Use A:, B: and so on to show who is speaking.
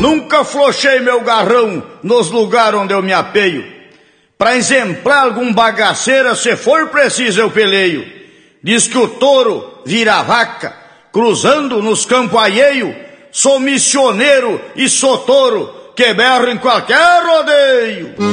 A: Nunca flochei meu garrão nos lugares onde eu me apeio. Pra exemplar algum bagaceira, se for preciso eu peleio. Diz que o touro vira vaca, cruzando nos campos alheio. Sou missioneiro e sou touro, que berro em qualquer rodeio.